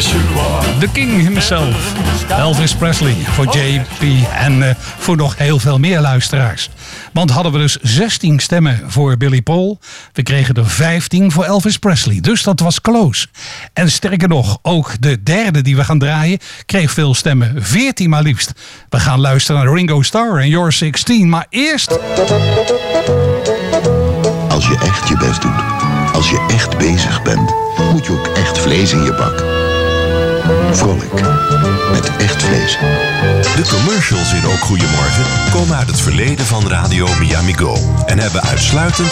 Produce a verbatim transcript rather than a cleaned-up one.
The King himself, Elvis Presley, voor J P en uh, voor nog heel veel meer luisteraars. Want hadden we dus zestien stemmen voor Billy Paul, we kregen er vijftien voor Elvis Presley. Dus dat was close. En sterker nog, ook de derde die we gaan draaien kreeg veel stemmen, veertien maar liefst. We gaan luisteren naar Ringo Starr en You're zestien, maar eerst... Als je echt je best doet, als je echt bezig bent, moet je ook echt vlees in je bak. Vrolijk, met echt vlees. De commercials in Ook Goedemorgen komen uit het verleden van Radio Miami Go en hebben uitsluitend